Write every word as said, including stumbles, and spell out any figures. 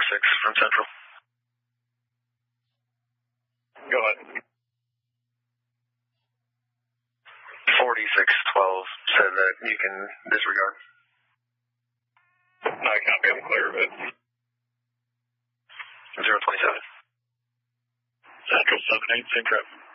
six from Central. Go ahead. forty-six twelve said that you can disregard. I copy. I'm clear of it. zero twenty-seven. Central seven eight, same trip.